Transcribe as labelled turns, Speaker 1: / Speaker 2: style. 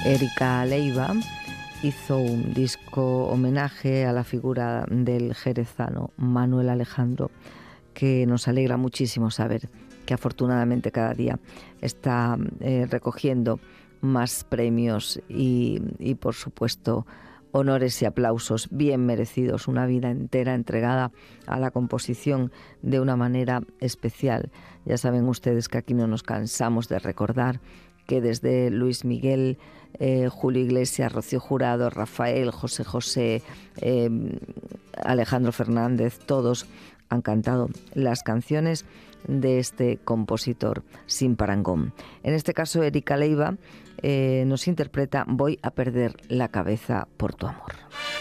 Speaker 1: Erika Leiva hizo un disco homenaje a la figura del jerezano Manuel Alejandro, que nos alegra muchísimo saber que afortunadamente cada día está recogiendo más premios y por supuesto honores y aplausos bien merecidos, una vida entera entregada a la composición de una manera especial. Ya saben ustedes que aquí no nos cansamos de recordar que desde Luis Miguel, Julio Iglesias, Rocío Jurado, Rafael, José José, Alejandro Fernández, todos han cantado las canciones de este compositor sin parangón. En este caso, Erika Leiva nos interpreta Voy a perder la cabeza por tu amor.